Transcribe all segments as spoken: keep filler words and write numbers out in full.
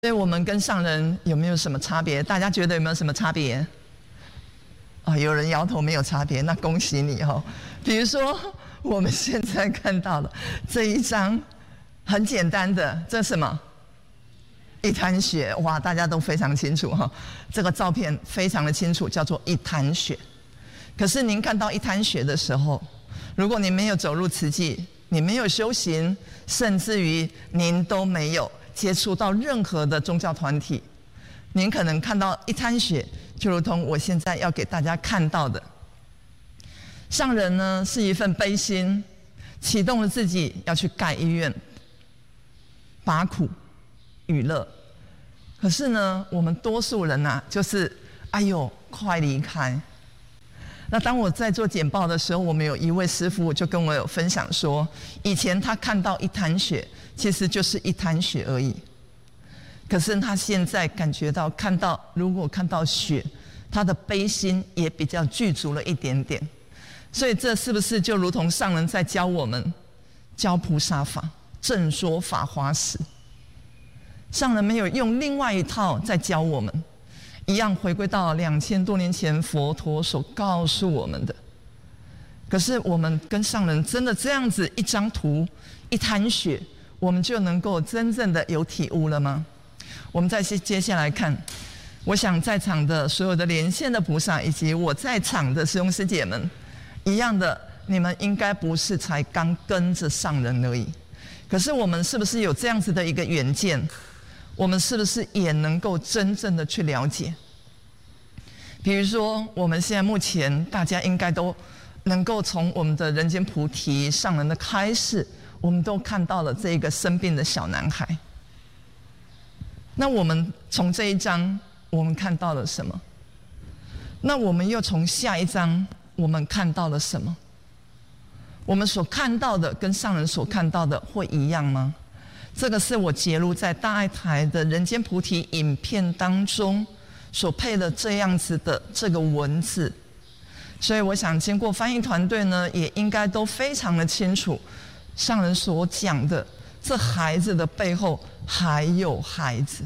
所以我们跟上人有没有什么差别？大家觉得有没有什么差别？啊、哦，有人摇头没有差别，那恭喜你哦。比如说我们现在看到了这一张很简单的，这是什么？一滩血，哇，大家都非常清楚哈、哦。这个照片非常的清楚，叫做一滩血。可是您看到一滩血的时候，如果您没有走入慈济，你没有修行，甚至于您都没有接触到任何的宗教团体，您可能看到一滩血，就如同我现在要给大家看到的。上人呢是一份悲心，启动了自己要去盖医院，拔苦与乐。可是呢，我们多数人啊，就是哎呦，快离开。那当我在做简报的时候，我们有一位师父就跟我有分享说，以前他看到一滩血，其实就是一滩血而已。可是他现在感觉到，看到如果看到血，他的悲心也比较具足了一点点。所以这是不是就如同上人在教我们教菩萨法，正说法华史？上人没有用另外一套在教我们，一样回归到两千多年前佛陀所告诉我们的。可是我们跟上人真的这样子一张图一滩血，我们就能够真正的有体悟了吗？我们再接下来看，我想在场的所有的连线的菩萨，以及我在场的师兄师姐们，一样的，你们应该不是才刚跟着上人而已。可是我们是不是有这样子的一个远见？我们是不是也能够真正的去了解？比如说，我们现在目前大家应该都能够从我们的人间菩提上人的开示，我们都看到了这个生病的小男孩。那我们从这一章，我们看到了什么？那我们又从下一章，我们看到了什么？我们所看到的跟上人所看到的会一样吗？这个是我揭露在大爱台的人间菩提影片当中所配了这样子的这个文字，所以我想经过翻译团队呢，也应该都非常的清楚上人所讲的这孩子的背后还有孩子。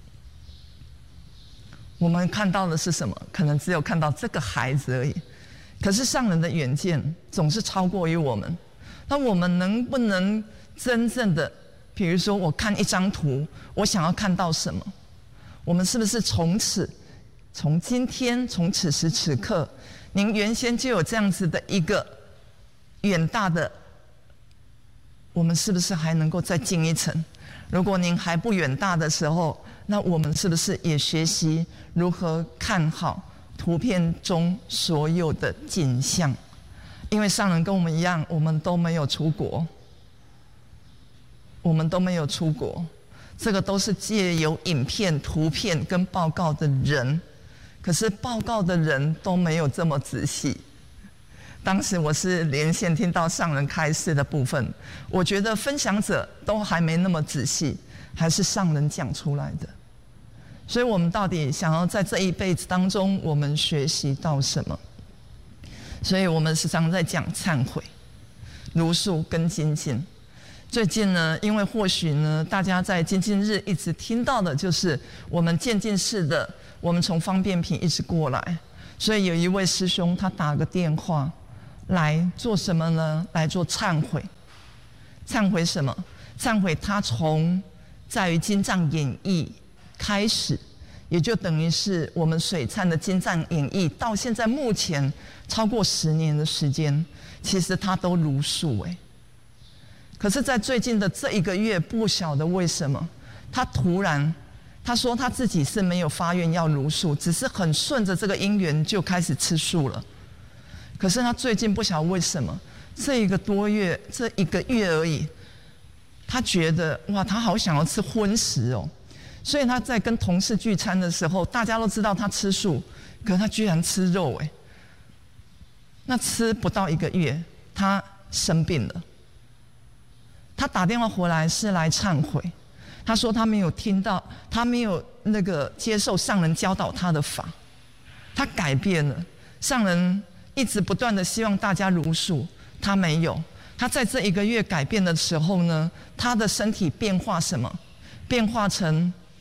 我们看到的是什么？可能只有看到这个孩子而已。可是上人的远见总是超过于我们。那我们能不能真正的，比如说我看一张图，我想要看到什么？我们是不是从此，从今天，从此时此刻，您原先就有这样子的一个远大的，我们是不是还能够再进一层？如果您还不远大的时候，那我们是不是也学习如何看好图片中所有的景象？因为上人跟我们一样，我们都没有出国，我们都没有出国，这个都是借由影片、图片跟报告的人，可是报告的人都没有这么仔细。当时我是连线听到上人开示的部分，我觉得分享者都还没那么仔细，还是上人讲出来的。所以我们到底想要在这一辈子当中，我们学习到什么？所以我们时常在讲忏悔、如数跟精进。最近呢，因为或许呢，大家在精进日一直听到的就是我们渐进式的，我们从方便品一直过来，所以有一位师兄他打个电话来做什么呢？来做忏悔。忏悔什么？忏悔他从在于经藏演义开始，也就等于是我们水忏的经藏演义到现在目前超过十年的时间，其实他都如数哎。可是在最近的这一个月，不晓得为什么他突然他说他自己是没有发愿要如数，只是很顺着这个因缘就开始吃素了。可是他最近不晓得为什么这一个多月这一个月而已，他觉得哇他好想要吃荤食哦，所以他在跟同事聚餐的时候，大家都知道他吃素，可是他居然吃肉哎。那吃不到一个月他生病了，他打电话回来是来忏悔，他说他没有听到，他没有那个接受上人教导他的法，他改变了。上人一直不断的希望大家如数，他没有。他在这一个月改变的时候呢，他的身体变化什么？变化成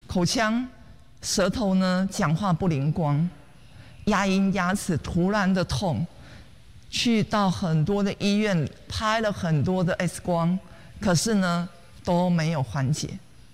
口腔、舌头呢讲话不灵光，牙龈、牙齿突然的痛，去到很多的医院拍了很多的 X 光，可是呢都没有缓解。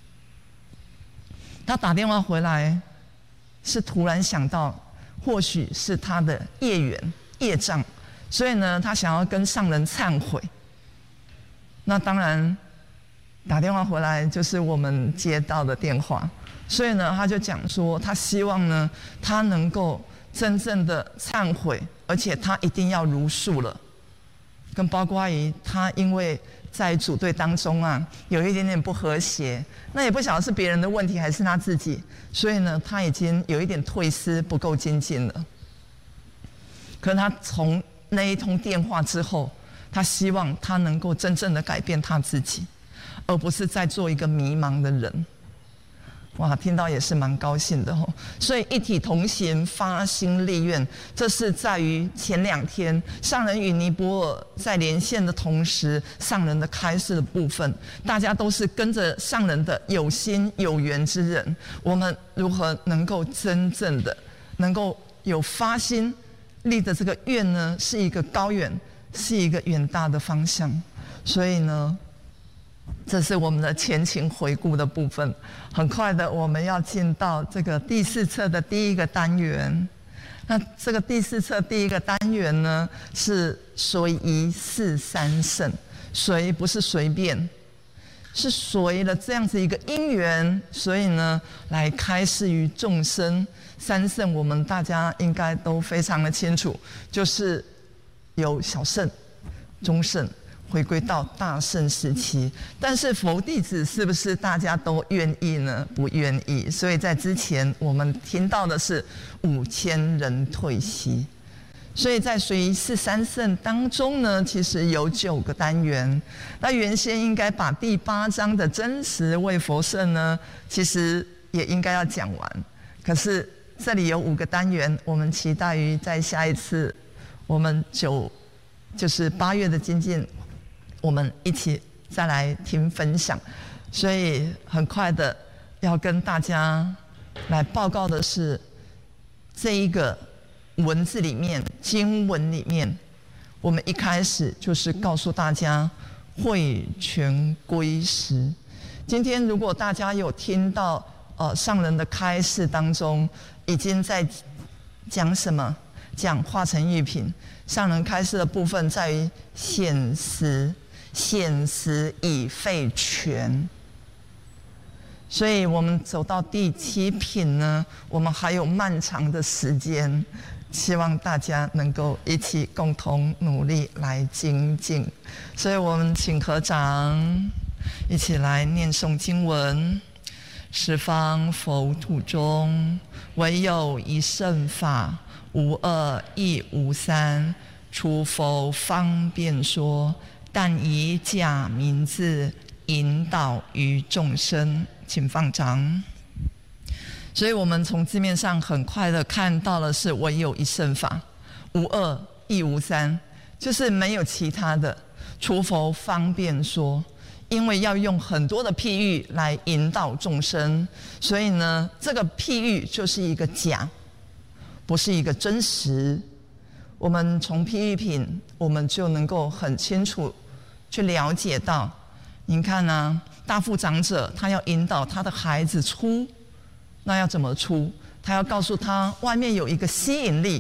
他打电话回来，是突然想到，或许是他的业缘、业障，所以呢，他想要跟上人忏悔。那当然，打电话回来就是我们接到的电话，所以呢，他就讲说，他希望呢，他能够真正的忏悔，而且他一定要如数了。跟包括于他因为在组队当中啊，有一点点不和谐，那也不晓得是别人的问题还是他自己，所以呢，他已经有一点退失，不够精进了。可是他从那一通电话之后，他希望他能够真正的改变他自己，而不是再做一个迷茫的人。哇，听到也是蛮高兴的哦。所以一体同行，发心立愿，这是在于前两天上人与尼泊尔在连线的同时，上人的开示的部分，大家都是跟着上人的有心有缘之人，我们如何能够真正的能够有发心立的这个愿呢？是一个高远，是一个远大的方向。所以呢，这是我们的前情回顾的部分。很快的，我们要进到这个第四册的第一个单元。那这个第四册第一个单元呢，是随宜四三圣。随不是随便，是随了这样子一个因缘，所以呢，来开示于众生。三圣我们大家应该都非常的清楚，就是有小圣、中圣，回归到大圣时期。但是佛弟子是不是大家都愿意呢？不愿意。所以在之前我们听到的是五千人退息。所以在随宜四三圣当中呢，其实有九个单元。那原先应该把第八章的真实为佛圣呢，其实也应该要讲完。可是这里有五个单元，我们期待于在下一次我们九就是八月的精进，我们一起再来听分享。所以很快的要跟大家来报告的是，这一个文字里面、经文里面，我们一开始就是告诉大家慧全归师。今天如果大家有听到呃上人的开示当中，已经在讲什么？讲化成玉品。上人开示的部分在于显实，显实已废全。所以我们走到第七品呢，我们还有漫长的时间，希望大家能够一起共同努力来精进。所以我们请合掌，一起来念诵经文。十方佛土中，唯有一圣法，无二亦无三。除佛方便说，但以假名字引导于众生。请放掌。所以我们从字面上很快的看到的是唯有一圣法，无二亦无三，就是没有其他的，除佛方便说。因为要用很多的譬喻来引导众生，所以呢，这个譬喻就是一个假，不是一个真实。我们从譬喻品，我们就能够很清楚去了解到，您看呢、啊，大富长者他要引导他的孩子出，那要怎么出？他要告诉他外面有一个吸引力，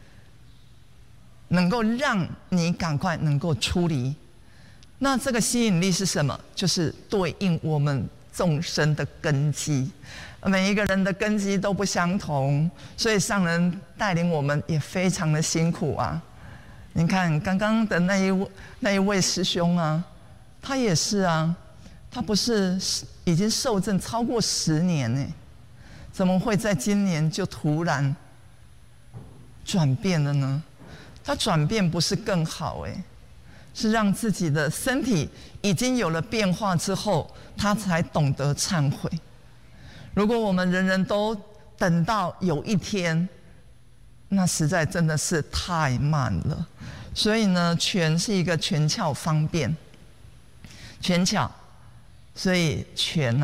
能够让你赶快能够出离。那这个吸引力是什么？就是对应我们众生的根基。每一个人的根基都不相同，所以上人带领我们也非常的辛苦啊。你看刚刚的那一位那一位师兄啊，他也是啊，他不是已经受证超过十年呢，怎么会在今年就突然转变了呢？他转变不是更好哎，是让自己的身体已经有了变化之后，他才懂得忏悔。如果我们人人都等到有一天，那实在真的是太慢了。所以呢，全是一个权巧方便，权巧，所以权啊，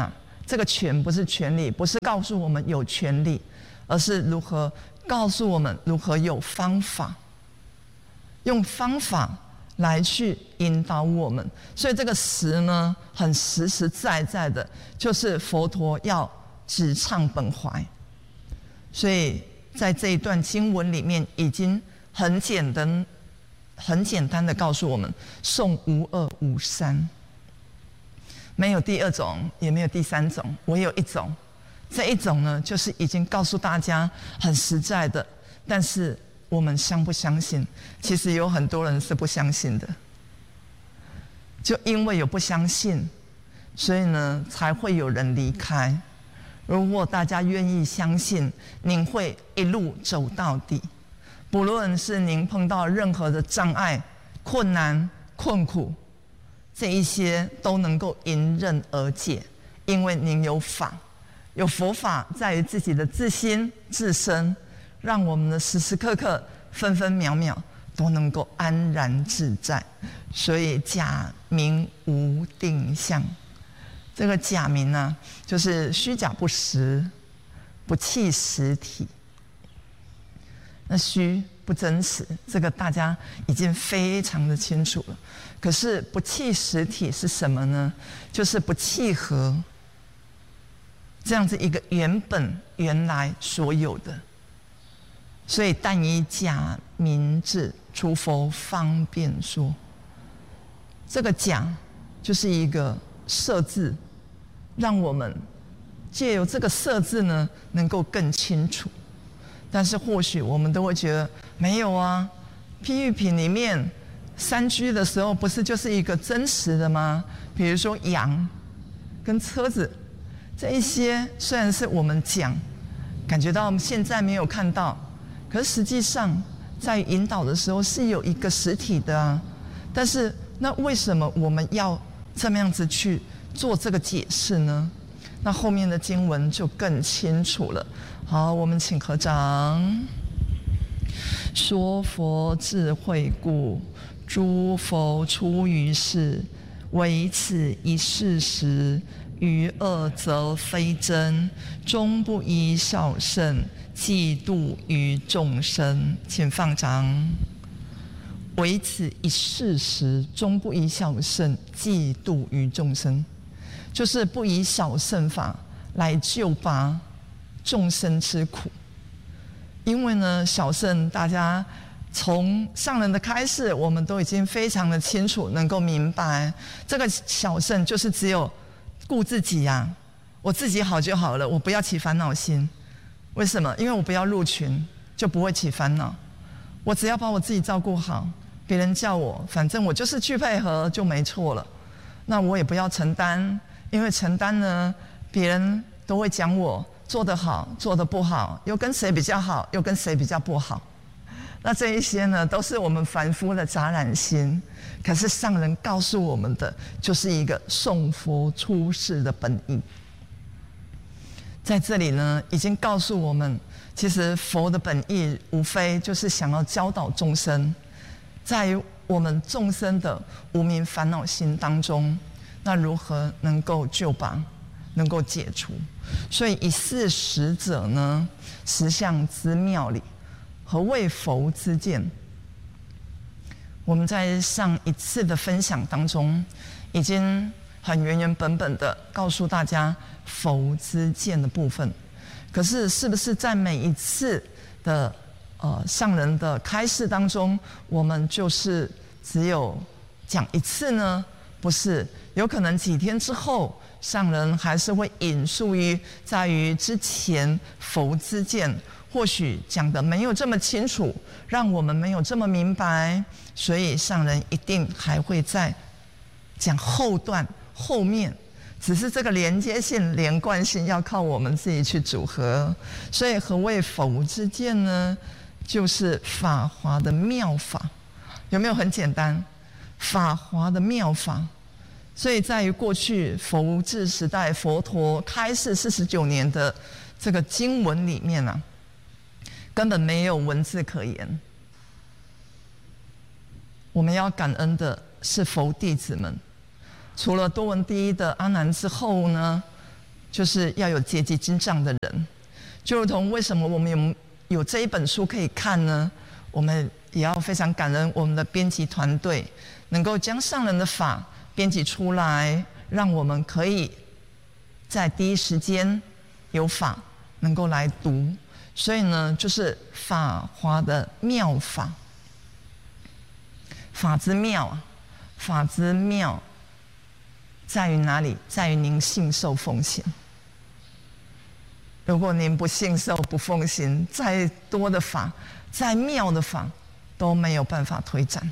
这个权不是权利，不是告诉我们有权利，而是如何告诉我们如何有方法，用方法来去引导我们。所以这个实呢，很实实在在的，就是佛陀要直唱本怀。所以在这一段经文里面，已经很简单、很简单的告诉我们：颂无二无三，没有第二种，也没有第三种，唯有一种。这一种呢，就是已经告诉大家很实在的，但是我们相不相信？其实有很多人是不相信的，就因为有不相信，所以呢，才会有人离开。如果大家愿意相信，您会一路走到底，不论是您碰到任何的障碍、困难、困苦，这一些都能够迎刃而解，因为您有法，有佛法在于自己的自心自身，让我们的时时刻刻、分分秒秒都能够安然自在。所以假名无定向。这个假名呢，就是虚假不实，不契实体。那虚不真实，这个大家已经非常的清楚了。可是不契实体是什么呢？就是不契合这样子一个原本原来所有的。所以但以假名字，除佛方便说。这个假就是一个设字，让我们借由这个设字呢，能够更清楚。但是或许我们都会觉得没有啊，譬喻品里面三居的时候，不是就是一个真实的吗？比如说羊跟车子这一些，虽然是我们讲，感觉到我们现在没有看到，可是实际上在引导的时候是有一个实体的啊。但是那为什么我们要这么样子去做这个解释呢？那后面的经文就更清楚了。好，我们请合掌。说佛智慧故，诸佛出于世，唯此一事实，余二则非真，终不以小圣，济度于众生。请放掌。唯此一事实，终不以小圣，济度于众生，就是不以小圣法来救拔众生之苦。因为呢，小圣大家从上人的开示，我们都已经非常的清楚，能够明白，这个小圣就是只有顾自己呀、啊，我自己好就好了，我不要起烦恼心。为什么？因为我不要入群，就不会起烦恼。我只要把我自己照顾好，别人叫我，反正我就是去配合就没错了。那我也不要承担，因为承担呢，别人都会讲我做得好，做得不好，又跟谁比较好，又跟谁比较不好。那这一些呢，都是我们凡夫的杂染心。可是上人告诉我们的，就是一个颂佛出世的本意。在这里呢，已经告诉我们，其实佛的本意无非就是想要教导众生，在于我们众生的无明烦恼心当中，那如何能够救拔，能够解除？所以以是实者呢，实相之妙理，何谓佛之见？我们在上一次的分享当中，已经很原原本本的告诉大家佛之见的部分。可是是不是在每一次的呃上人的开示当中，我们就是只有讲一次呢？不是，有可能几天之后，上人还是会引述于在于之前佛之见，或许讲的没有这么清楚，让我们没有这么明白，所以上人一定还会再讲后段后面。只是这个连接性、连贯性要靠我们自己去组合。所以何谓佛之见呢？就是法华的妙法。有没有很简单？法华的妙法。所以在于过去佛治时代，佛陀开示四十九年的这个经文里面啊，根本没有文字可言。我们要感恩的是佛弟子们。除了多闻第一的阿难之后呢， 就是要有阶级精障的人。就如同为什么我们有有这一本书可以看呢？我们也要非常感恩我们的编辑团队，能够将上人的法编辑出来，让我们可以在第一时间有法能够来读。所以呢，就是法华的妙法，法之妙啊，法之妙在于哪里？在于您信受奉行。如果您不信受不奉行，再多的法再妙的法都没有办法推展。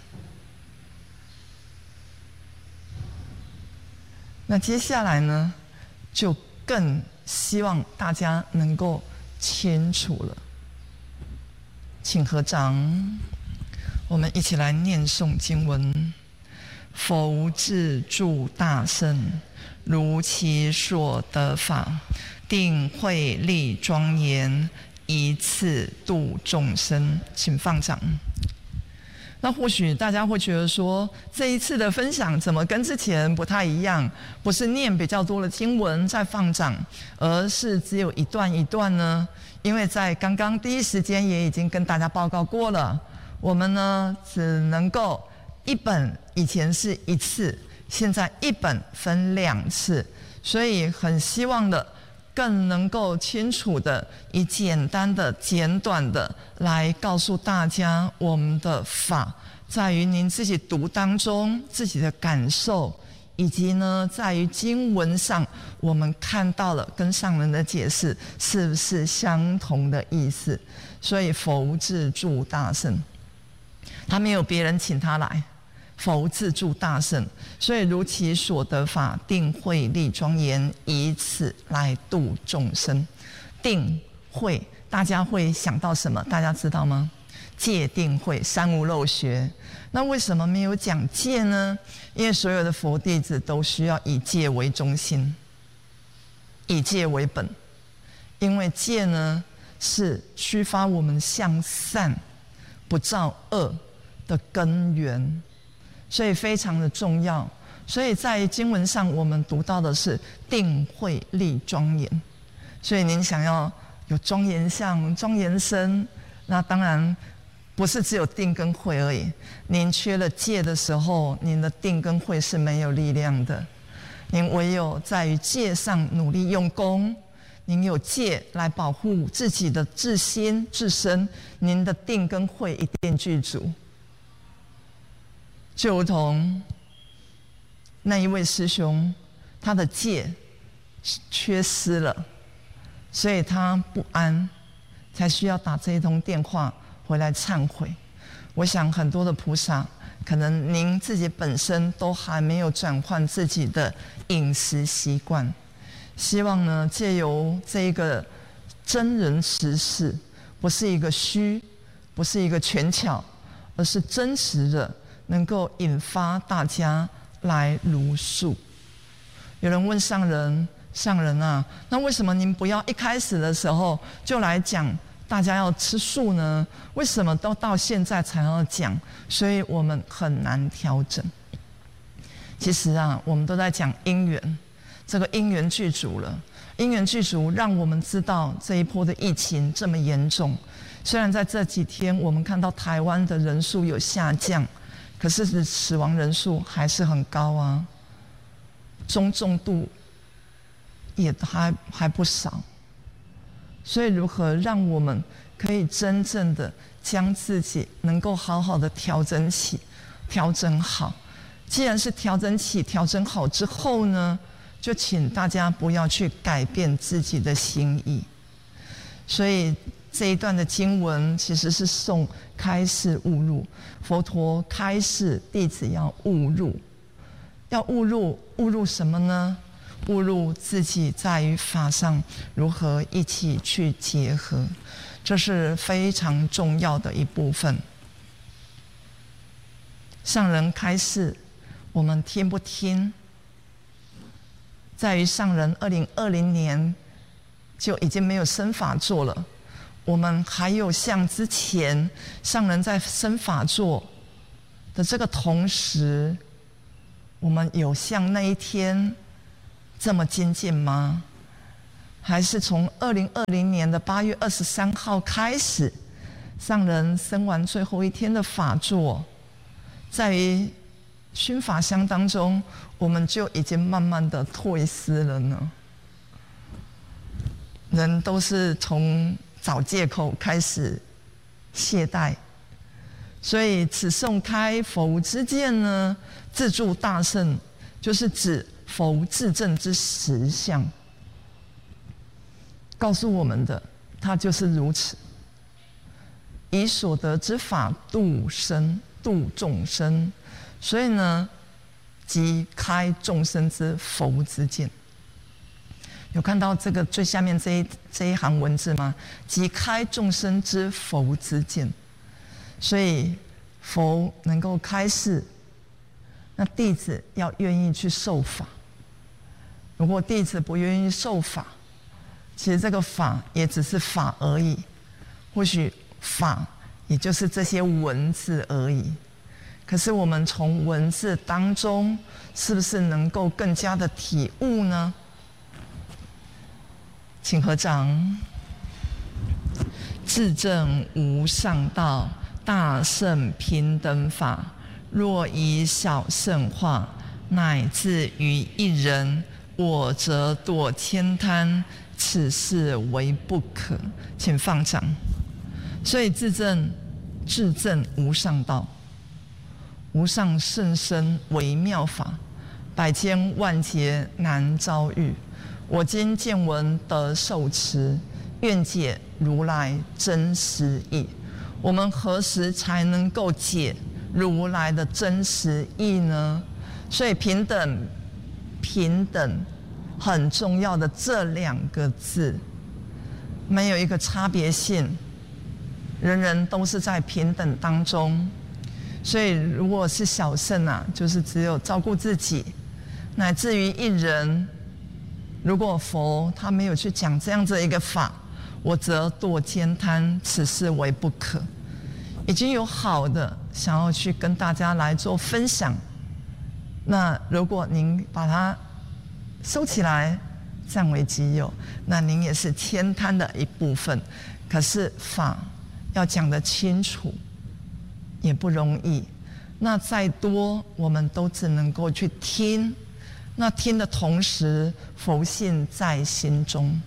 那接下来呢，就更希望大家能够清楚了。请合掌，我们一起来念诵经文。佛智住大圣，如其所得法，定慧力庄严，一次度众生。请放掌。那或许大家会觉得说，这一次的分享怎么跟之前不太一样？不是念比较多的经文在放掌，而是只有一段一段呢？因为在刚刚第一时间也已经跟大家报告过了，我们呢只能够一本，以前是一次，现在一本分两次，所以很希望的更能够清楚的以简单的简短的来告诉大家，我们的法在于您自己读当中自己的感受，以及呢在于经文上我们看到了跟上人的解释是不是相同的意思。所以佛智住大圣，他没有别人请他来，佛智住大圣，所以如其所得法，定慧力庄严，以此来度众生。定慧，大家会想到什么？大家知道吗？戒定慧，三无漏学。那为什么没有讲戒呢？因为所有的佛弟子都需要以戒为中心，以戒为本。因为戒呢，是驱发我们向善不造恶的根源，所以非常的重要。所以在经文上我们读到的是定慧力庄严，所以您想要有庄严相庄严身，那当然不是只有定跟慧而已。您缺了戒的时候，您的定跟慧是没有力量的。您唯有在于戒上努力用功，您有戒来保护自己的自心自身，您的定跟慧一定具足。就如同那一位师兄，他的戒缺失了，所以他不安，才需要打这一通电话回来忏悔。我想很多的菩萨，可能您自己本身都还没有转换自己的饮食习惯，希望呢借由这一个真人实事，不是一个虚，不是一个权巧，而是真实的，能够引发大家来如数。有人问上人，上人啊，那为什么您不要一开始的时候就来讲大家要吃素呢？为什么都到现在才要讲？所以我们很难调整。其实啊，我们都在讲因缘，这个因缘具足了，因缘具足让我们知道这一波的疫情这么严重。虽然在这几天我们看到台湾的人数有下降，可是死亡人数还是很高啊，中重度也还还不少。所以如何让我们可以真正的将自己能够好好的调整起调整好？既然是调整起调整好之后呢，就请大家不要去改变自己的心意。所以这一段的经文其实是颂开示悟入，佛陀开示弟子要悟入，要悟入悟入什么呢？悟入自己在于法上如何一起去结合，这是非常重要的一部分。上人开示，我们听不听，在于上人二零二零年就已经没有生法座了，我们还有像之前上人在生法座的这个同时，我们有像那一天这么精进吗？ 还是从二零二零年的八月二十三号开始，上人生完最后一天的法座，在于熏法香当中，我们就已经慢慢的退失了呢？人都是从找借口开始懈怠，所以此诵开佛无之见呢，自助大圣，就是指佛自证之实相，告诉我们的，它就是如此。以所得之法度生、度众生，所以呢，即开众生之佛之见。有看到这个最下面这一这一行文字吗？即开众生之佛之见。所以佛能够开示，那弟子要愿意去受法。如果弟子不愿意受法，其实这个法也只是法而已，或许法也就是这些文字而已。可是我们从文字当中，是不是能够更加的体悟呢？请合掌。自证无上道，大圣平等法。若以小圣化，乃至于一人，我则堕千滩，此事为不可。请放掌。所以自证，自证无上道，无上甚深微妙法，百千万劫难遭遇。我今见闻得受持，愿解如来真实义。我们何时才能够解如来的真实义呢？所以平等，平等很重要的这两个字，没有一个差别性，人人都是在平等当中。所以如果是小圣啊，就是只有照顾自己，乃至于一人，如果佛他没有去讲这样子一个法，我则堕千滩，此事为不可。已经有好的想要去跟大家来做分享，那如果您把它收起来占为己有，那您也是千滩的一部分。可是法要讲得清楚也不容易，那再多我们都只能够去听，那听的同时佛性在心中。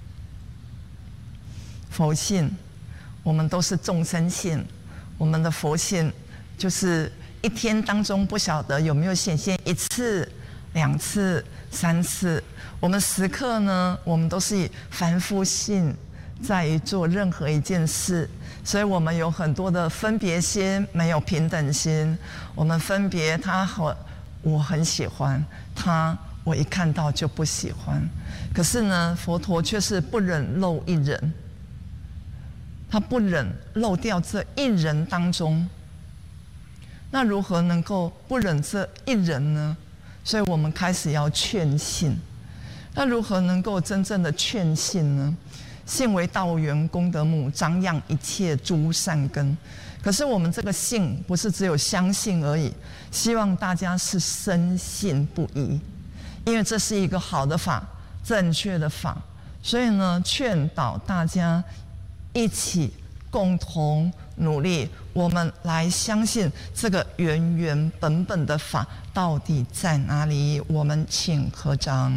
佛性我们都是众生性，我们的佛性就是一天当中不晓得有没有显现一次、两次、三次。我们时刻呢，我们都是以凡夫性在于做任何一件事，所以我们有很多的分别心，没有平等心。我们分别他和我很喜欢他，我一看到就不喜欢。可是呢，佛陀却是不忍漏一人，他不忍漏掉这一人当中。那如何能够不忍这一人呢？所以我们开始要劝信。那如何能够真正的劝信呢？信为道源功德母，长养一切诸善根。可是我们这个信不是只有相信而已，希望大家是深信不疑，因为这是一个好的法，正确的法。所以呢，劝导大家一起共同努力，我们来相信这个原原本本的法到底在哪里。我们请合掌。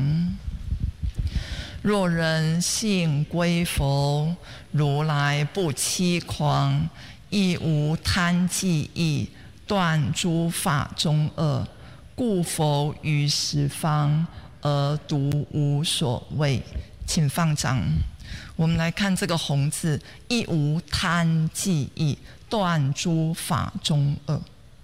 若人信归佛，如来不欺诳，亦无贪忌意，断诸法中恶，故佛于十方而独无所谓。请放掌。我们来看这个红字，亦无贪忌意，断诸法中恶。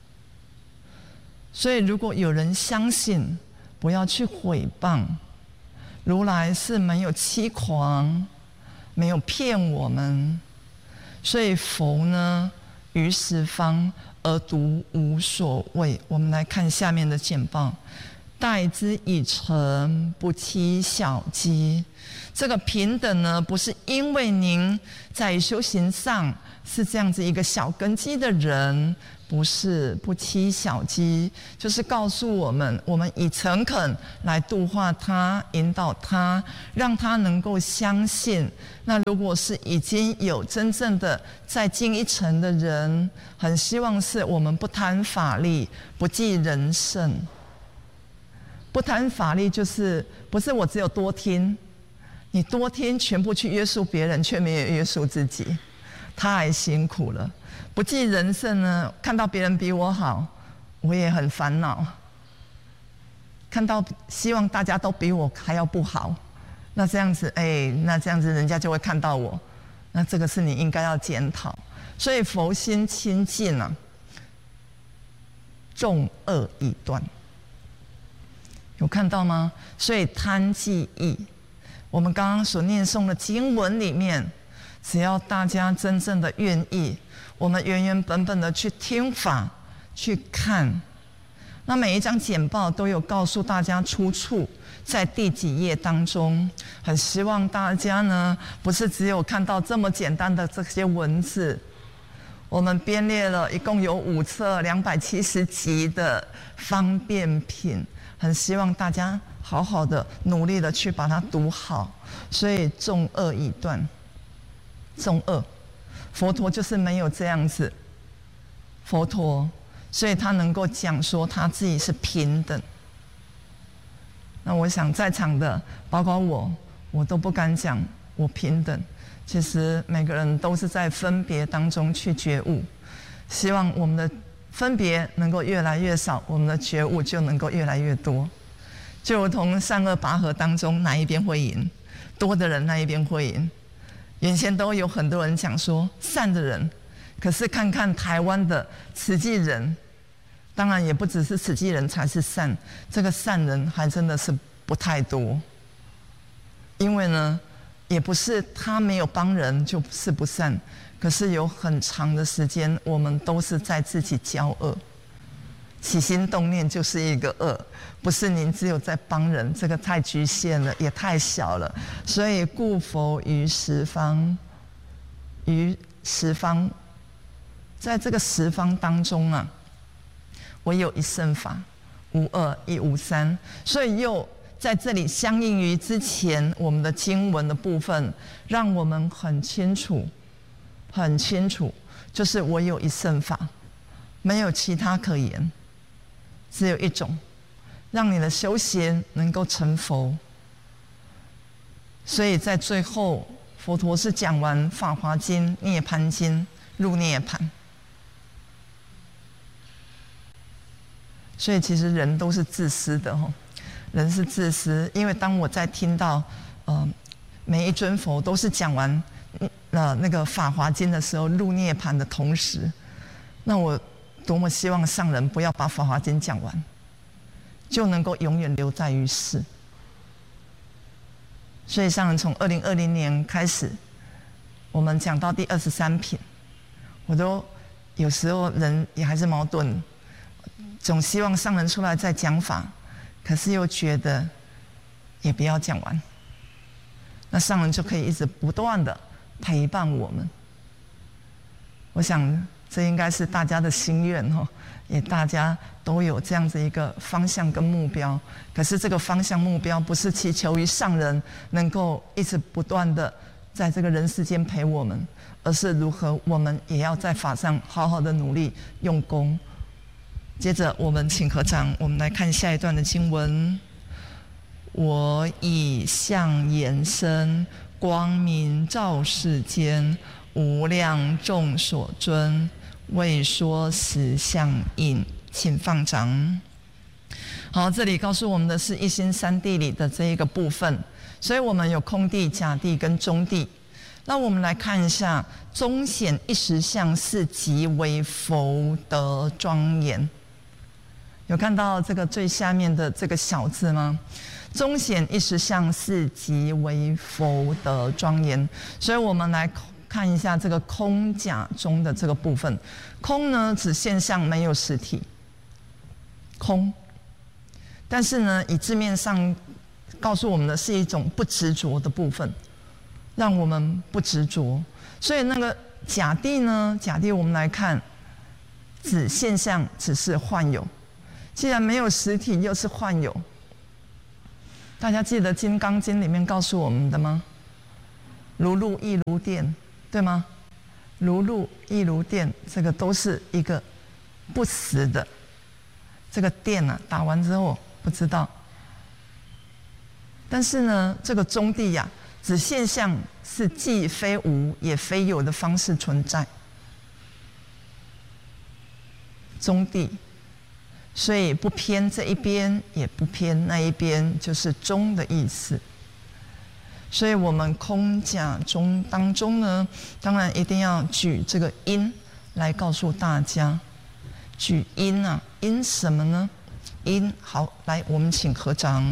所以如果有人相信，不要去毁谤，如来是没有欺诳，没有骗我们。所以佛呢，于十方而独无所谓。我们来看下面的简报。 待之以诚，不欺小机。这个平等呢，不是因为您在修行上是这样子一个小根基的人，不是不欺小机，就是告诉我们，我们以诚恳来度化他，引导他，让他能够相信。那如果是已经有真正的再进一层的人，很希望是我们不贪法力，不计人胜。不贪法力就是不是我只有多听，你多听全部去约束别人，却没有约束自己，太辛苦了。不计人胜呢，看到别人比我好，我也很烦恼。看到希望大家都比我还要不好，那这样子，哎，那这样子人家就会看到我，那这个是你应该要检讨。所以佛心清净啊，众恶已断。有看到吗？所以贪记忆，我们刚刚所念诵的经文里面，只要大家真正的愿意，我们原原本本的去听法，去看，那每一张简报都有告诉大家出处在第几页当中。很希望大家呢，不是只有看到这么简单的这些文字，我们编列了一共有五册两百七十集的方便品。很希望大家好好的努力的去把它读好。所以众恶已断，众恶，佛陀就是没有这样子，佛陀，所以他能够讲说他自己是平等。那我想在场的包括我，我都不敢讲我平等。其实每个人都是在分别当中去觉悟，希望我们的分别能够越来越少，我们的觉悟就能够越来越多。就如同善恶拔河当中，哪一边会赢？多的人那一边会赢。原先都有很多人讲说善的人，可是看看台湾的慈济人，当然也不只是慈济人才是善，这个善人还真的是不太多。因为呢，也不是他没有帮人就是不善，可是有很长的时间，我们都是在自己交恶，起心动念就是一个恶，不是您只有在帮人，这个太局限了，也太小了。所以故佛于十方，于十方，在这个十方当中啊，唯有一乘法，无二亦无三。所以又在这里相应于之前我们的经文的部分，让我们很清楚。很清楚，就是我有一乘法，没有其他可言，只有一种，让你的修行能够成佛。所以在最后，佛陀是讲完《法华经》《涅槃经》入涅槃。所以其实人都是自私的哦，人是自私，因为当我在听到，呃，每一尊佛都是讲完。呃，那个《法华经》的时候入涅槃的同时，那我多么希望上人不要把《法华经》讲完，就能够永远留在于世。所以上人从二零二零年开始，我们讲到第二十三品，我都有时候人也还是矛盾，总希望上人出来再讲法，可是又觉得也不要讲完，那上人就可以一直不断的陪伴我们。我想这应该是大家的心愿哈，也大家都有这样子一个方向跟目标。可是这个方向目标不是祈求于上人能够一直不断的在这个人世间陪我们，而是如何我们也要在法上好好的努力用功。接着我们请合掌，我们来看下一段的经文。我以相延伸，光明照世间，无量众所尊，为说实相应。请放掌。好，这里告诉我们的是一心三谛里的这一个部分，所以我们有空谛、假谛跟中谛。那我们来看一下，中显一实相是极为佛德庄严。有看到这个最下面的这个小字吗？中显一实相是极为佛德庄严。所以我们来看一下这个空假中的这个部分。空呢，指现象，没有实体。空， 但是呢，以字面上告诉我们的是一种不执着的部分，让我们不执着。所以那个假谛呢，假谛我们来看，指现象，只是幻有。既然没有实体，又是幻有。大家记得《金刚经》里面告诉我们的吗？如露亦如电，对吗？如露亦如电，这个都是一个不实的。这个电啊，打完之后不知道。但是呢，这个中谛呀、啊，指现象是既非无也非有的方式存在。中谛，所以不偏这一边，也不偏那一边，就是中的意思。所以我们空假中当中呢，当然一定要举这个因来告诉大家。举因啊，因什么呢？因好，来，我们请合掌。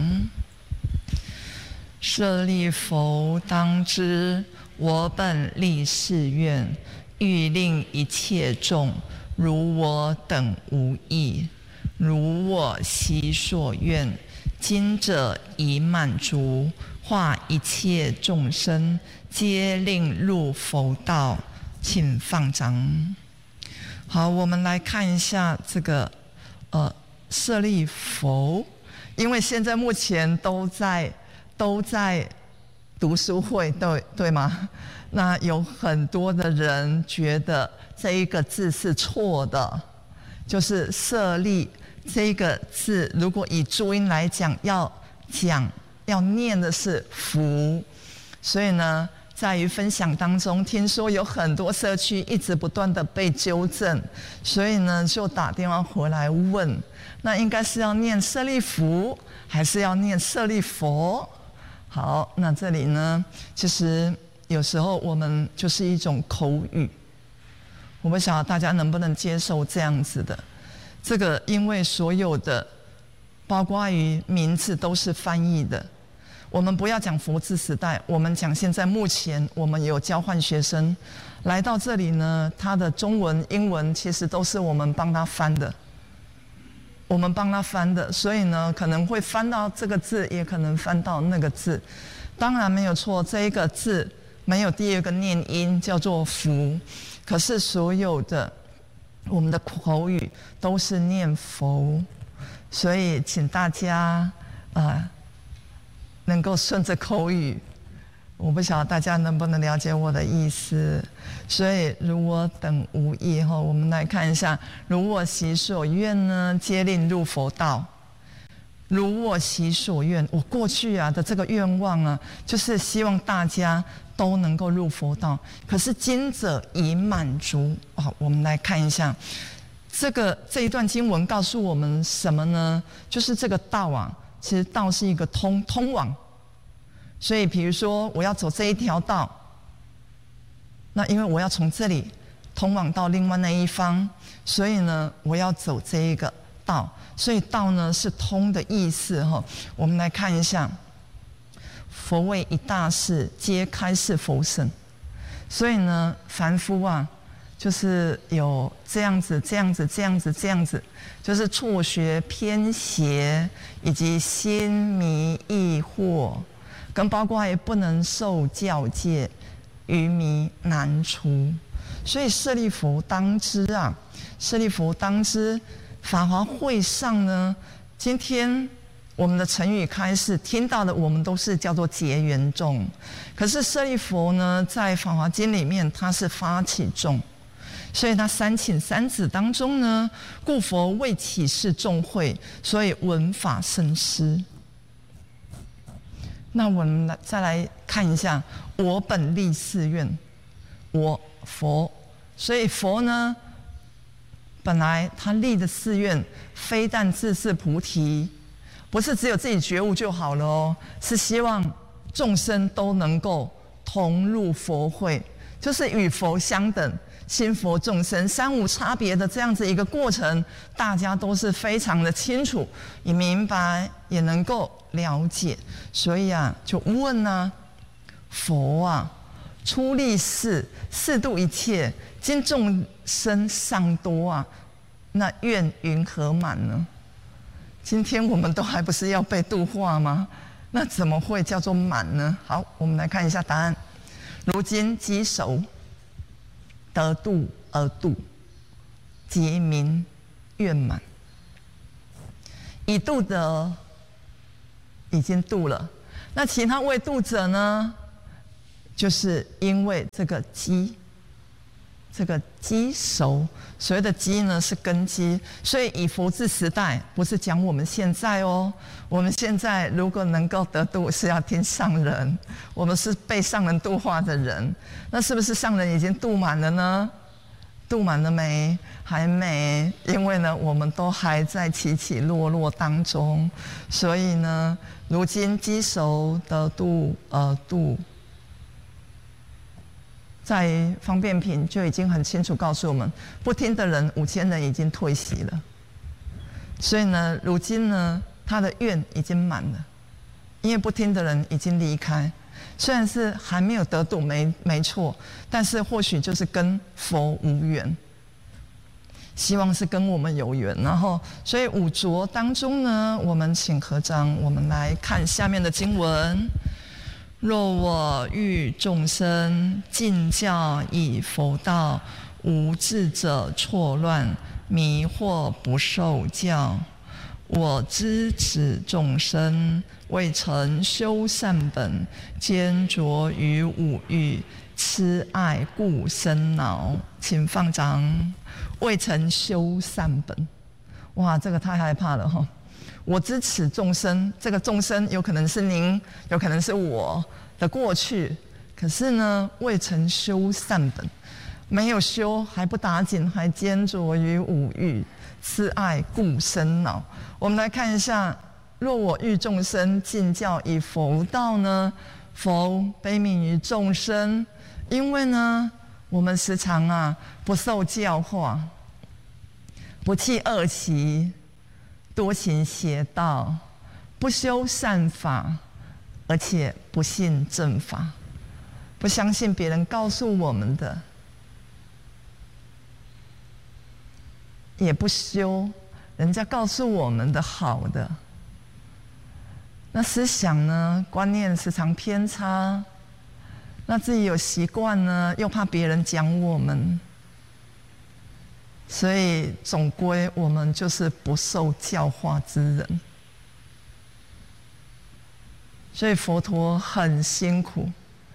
舍利弗，当知我本立誓愿，欲令一切众如我等无异，如我昔所愿，今者已满足。化一切众生，皆令入佛道，请放掌。好，我们来看一下这个呃舍利弗，因为现在目前都在都在读书会，对对吗？那有很多的人觉得这一个字是错的，就是舍利这个字，如果以注音来讲，要讲。要念的是福，所以呢，在于分享当中，听说有很多社区一直不断的被纠正，所以呢，就打电话回来问，那应该是要念舍利弗，还是要念舍利佛？好，那这里呢，其实有时候我们就是一种口语，我不晓得大家能不能接受这样子的，这个因为所有的。包括于名字都是翻译的，我们不要讲佛字时代，我们讲现在目前我们有交换学生来到这里呢，他的中文、英文其实都是我们帮他翻的，我们帮他翻的，所以呢可能会翻到这个字，也可能翻到那个字，当然没有错，这一个字没有第二个念音叫做福，可是所有的我们的口语都是念佛。所以，请大家啊、呃，能够顺着口语。我不晓得大家能不能了解我的意思。所以，如我等无异哈，我们来看一下，如我昔所愿呢，皆令入佛道。如我昔所愿，我过去啊的这个愿望啊，就是希望大家都能够入佛道。可是今者已满足。好，我们来看一下。这个这一段经文告诉我们什么呢？就是这个道啊，其实道是一个通通往，所以比如说我要走这一条道，那因为我要从这里通往到另外那一方，所以呢我要走这一个道，所以道呢是通的意思哈。我们来看一下，佛为一大事，皆开示佛乘，所以呢凡夫啊。就是有这样子、这样子、这样子、这样子，就是错学、偏邪，以及心迷疑惑，跟包括也不能受教戒，愚迷难除。所以舍利弗当知啊，舍利弗当知，法华会上呢，今天我们的成语开示听到的，我们都是叫做结缘众，可是舍利弗呢，在法华经里面，他是发起众。所以他三请三子当中呢，故佛为启示众会，所以闻法生思。那我们来再来看一下，我本立誓愿，我佛，所以佛呢，本来他立的誓愿，非但自是菩提，不是只有自己觉悟就好了哦，是希望众生都能够同入佛会，就是与佛相等。心佛众生三无差别的这样子一个过程，大家都是非常的清楚，也明白，也能够了解。所以啊，就问啊，佛啊，出立世，世度一切，今众生尚多啊，那愿云何满呢？ 今天我们都还不是要被度化吗？那怎么会叫做满呢？好，我们来看一下答案。如今积熟，得度而度，即名圆满。已度的已经度了，那其他未度者呢？就是因为这个积，这个积熟，所谓的积呢是根基，所以以佛治时代不是讲我们现在哦，我们现在如果能够得度，是要听上人，我们是被上人度化的人，那是不是上人已经度满了呢？度满了没？还没，因为呢，我们都还在起起落落当中，所以呢，如今积熟得度而度。在方便品就已经很清楚告诉我们，不听的人五千人已经退席了，所以呢，如今呢，他的愿已经满了，因为不听的人已经离开，虽然是还没有得度，没没错，但是或许就是跟佛无缘，希望是跟我们有缘。然后，所以五浊当中呢，我们请合掌，我们来看下面的经文。若我欲众生尽教以佛道，无智者错乱，迷惑不受教。我知此众生未曾修善本，坚着于五欲，痴爱故生恼。请放掌。未曾修善本，哇，这个太害怕了哈！我知此众生，这个众生有可能是您，有可能是我的过去，可是呢，未曾修善本，没有修还不打紧，还坚着于五欲，痴爱故生恼。我们来看一下，若我欲众生尽教以佛道呢？佛悲悯于众生，因为呢，我们时常啊不受教化，不弃恶习，多行邪道，不修善法，而且不信正法，不相信别人告诉我们的，也不修人家告诉我们的好的。那思想呢，观念时常偏差，那自己有习惯呢，又怕别人讲我们，所以总归我们就是不受教化之人。所以佛陀很辛苦，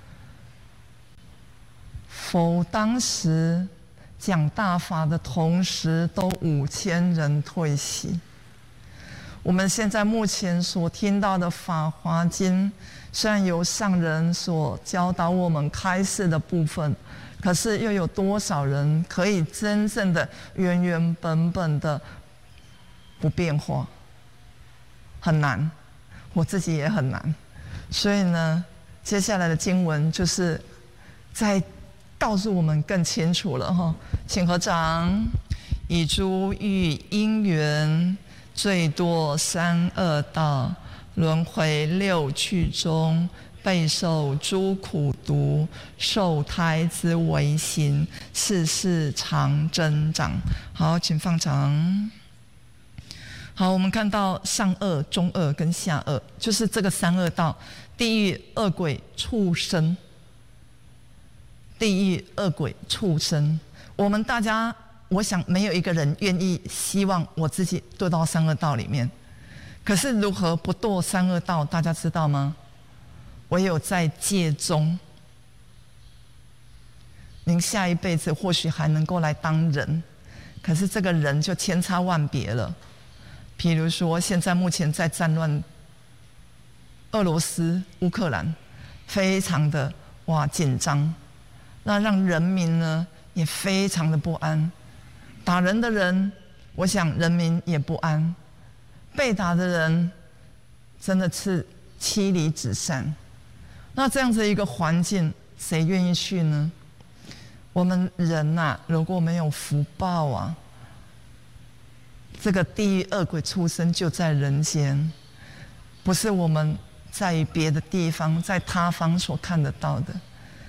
佛当时讲大法的同时，都五千人退席。我们现在目前所听到的《法华经》，虽然由上人所教导我们开示的部分，可是又有多少人可以真正的原原本本的不变化？很难，我自己也很难。所以呢，接下来的经文就是在告诉我们更清楚了哈。请合掌。以诸欲因缘，最多三恶道，轮回六趣中，备受诸苦毒，受胎之为形，世世常增长。好，请放掌。好，我们看到上恶、中恶跟下恶，就是这个三恶道：地狱、恶鬼、畜生。地狱、恶鬼、畜生，我们大家，我想没有一个人愿意希望我自己堕到三恶道里面。可是如何不堕三恶道，大家知道吗？唯有在戒中，您下一辈子或许还能够来当人，可是这个人就千差万别了。譬如说，现在目前在战乱，俄罗斯、乌克兰，非常的哇紧张，那让人民呢也非常的不安。打人的人，我想人民也不安；被打的人，真的是妻离子散。那这样子一个环境，谁愿意去呢？我们人呐、啊，如果没有福报啊，这个地狱恶鬼畜生就在人间，不是我们在于别的地方，在他方所看得到的。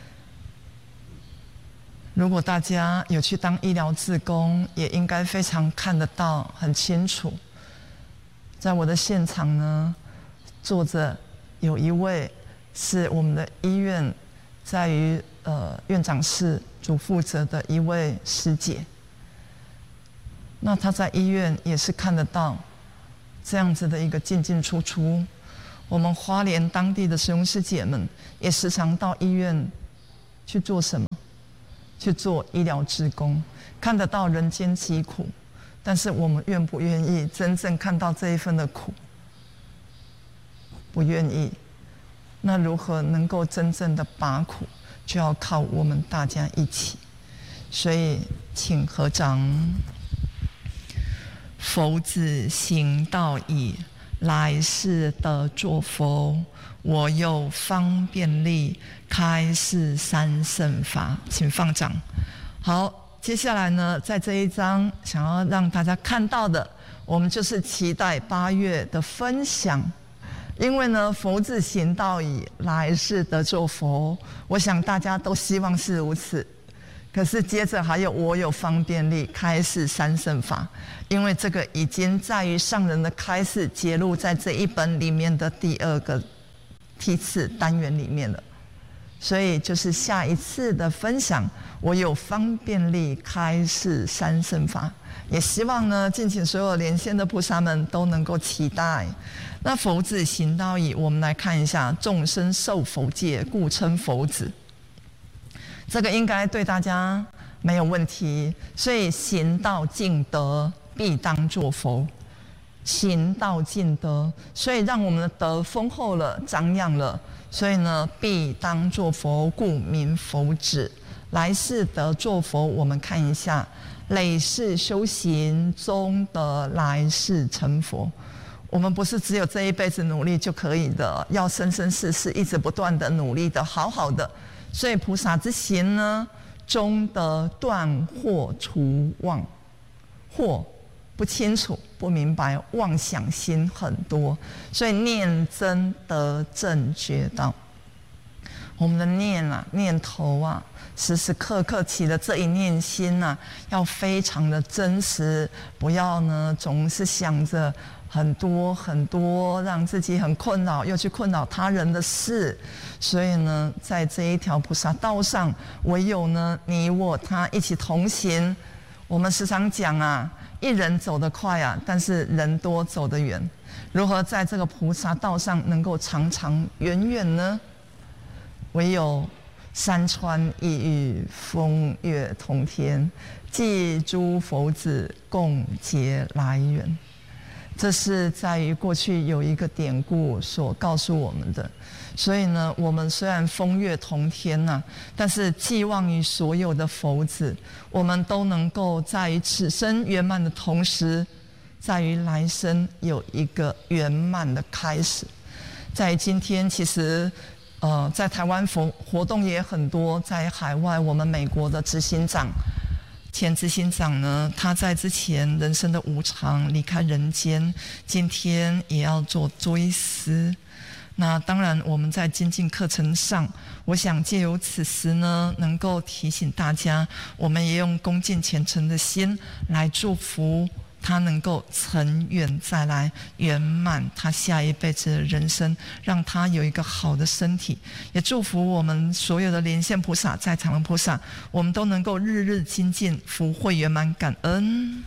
如果大家有去当医疗志工，也应该非常看得到，很清楚。 在我的现场呢，坐着有一位是我们的医院在于呃院长室主负责的一位师姐。那她在医院也是看得到这样子的一个进进出出。我们花莲当地的师兄师姐们也时常到医院去做什么？去做医疗志工，看得到人间疾苦，但是我们愿不愿意真正看到这一份的苦？不愿意。那如何能够真正的拔苦，就要靠我们大家一起。所以，请合掌。佛子行道矣，来世得作佛。我有方便力，开示三圣法。请放掌。好，接下来呢，在这一章想要让大家看到的，我们就是期待八月的分享。因为呢，佛子行道矣，来世得作佛。我想大家都希望是如此。可是接着还有我有方便力，开示三圣法。因为这个已经在于上人的开示揭露在这一本里面的第二个梯次单元里面了。所以就是下一次的分享，我有方便力开示三圣法。也希望呢，敬请所有连线的菩萨们都能够期待。那佛子行道矣，我们来看一下，众生受佛戒，故称佛子。这个应该对大家没有问题。所以行道尽德，必当作佛。行道尽德，所以让我们的德丰厚了，长养了。所以呢，必当作佛，故名佛子。来世得作佛，我们看一下，累世修行，终得来世成佛。我们不是只有这一辈子努力就可以的，要生生世世一直不断的努力的，好好的。所以菩萨之行呢，终得断惑除妄。惑不清楚不明白，妄想心很多，所以念真得正觉道。我们的念啊，念头啊，时时刻刻起的这一念心啊，要非常的真实，不要呢总是想着很多很多，让自己很困扰，又去困扰他人的事。所以呢，在这一条菩萨道上，唯有呢你我他一起同行。我们时常讲啊，一人走得快啊，但是人多走得远。如何在这个菩萨道上能够长长远远呢？唯有山川异域，风月同天，济诸佛子，共结来缘。这是在于过去有一个典故所告诉我们的。所以呢，我们虽然风月同天呐、啊，但是寄望于所有的佛子，我们都能够在于此生圆满的同时，在于来生有一个圆满的开始。在今天，其实呃，在台湾佛活动也很多，在海外，我们美国的执行长。前执行长呢，他在之前人生的无常离开人间，今天也要做追思。那当然，我们在精进课程上，我想借由此时呢，能够提醒大家，我们也用恭敬虔诚的心来祝福他能够成远再来，圆满他下一辈子的人生，让他有一个好的身体。也祝福我们所有的连线菩萨，在场的菩萨，我们都能够日日精进，福慧圆满，感恩。